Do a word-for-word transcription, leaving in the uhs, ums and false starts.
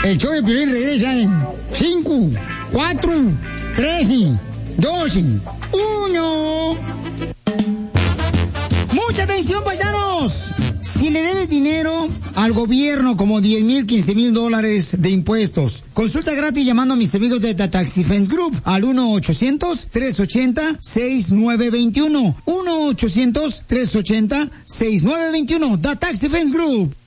El show de Piolín regresa en cinco, cuatro, tres, dos, uno. ¡Mucha atención, paisanos! Si le debes dinero al gobierno, como diez mil, quince mil dólares de impuestos, consulta gratis llamando a mis amigos de The Tax Defense Group al uno ochocientos, tres ochenta, sesenta y nueve veintiuno. uno ochocientos, tres ochenta, sesenta y nueve veintiuno. The Tax Defense Group.